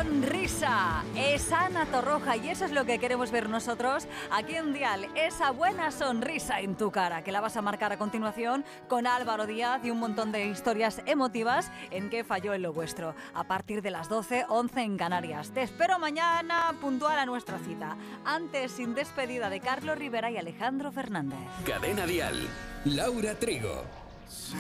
sonrisa. Es Ana Torroja y eso es lo que queremos ver nosotros aquí en Dial. Esa buena sonrisa en tu cara que la vas a marcar a continuación con Álvaro Díaz y un montón de historias emotivas en que falló en lo vuestro. A partir de las 12, 11 en Canarias. Te espero mañana puntual a nuestra cita. Antes, sin despedida de Carlos Rivera y Alejandro Fernández. Cadena Dial. Laura Trigo.